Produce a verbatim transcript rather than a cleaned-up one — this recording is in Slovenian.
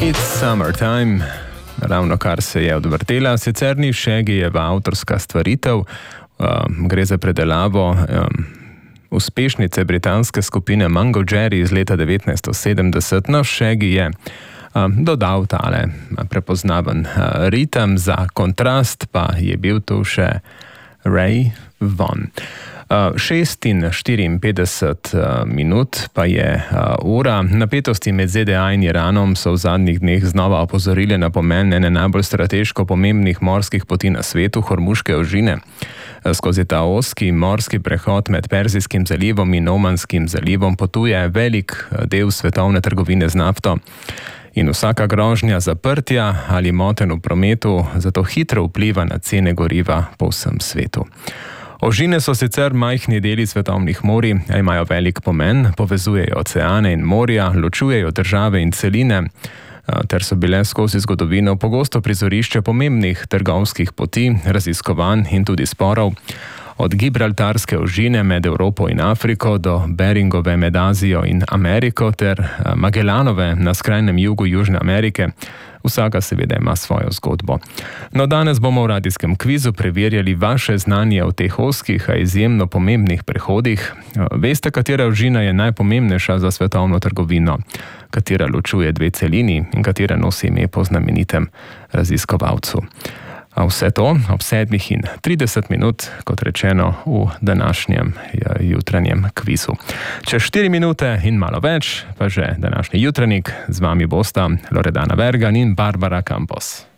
It's Summertime, ravno kar se je odvrtela, sicer ni Shaggyjeva avtorska stvaritev, um, gre za predelavo um, uspešnice britanske skupine Mungo Jerry iz leta devetnajststo sedemdeset. No, Shaggy je um, dodal tale prepoznaven uh, ritem, za kontrast pa je bil tu še Ray Vaughan. Uh, šestinštiriinpetdeset uh, minut pa je uh, ura. Napetosti med Z D A in Iranom so v zadnjih dneh znova opozorile na pomen ene najbolj strateško pomembnih morskih poti na svetu, Hormuške ožine. Skozi ta ozki morski prehod med Perzijskim zalivom in Omanskim zalivom potuje velik del svetovne trgovine z nafto. In vsaka grožnja zaprtja ali motenj v prometu zato hitro vpliva na cene goriva po vsem svetu. Ožine so sicer majhni deli svetovnih morij, a imajo velik pomen, povezujejo oceane in morja, ločujejo države in celine, ter so bile skozi zgodovino pogosto prizorišče pomembnih trgovskih poti, raziskovanj in tudi sporov. Od Gibraltarske ožine med Evropo in Afriko do Beringove med Azijo in Ameriko ter Magellanove na skrajnem jugu Južne Amerike. Vsaka seveda ima svojo zgodbo. No, danes bomo v radijskem kvizu preverjali vaše znanje o teh ozkih, a izjemno pomembnih prehodih. Veste, katera ožina je najpomembnejša za svetovno trgovino, katera ločuje dve celini in katera nosi ime po znamenitem raziskovalcu. A vse to ob sedmih in trideset minut, kot rečeno, v današnjem jutranjem kvizu. Čez štiri minute in malo več, pa že današnji jutranjik, z vami bosta Loredana Vergan in Barbara Campos.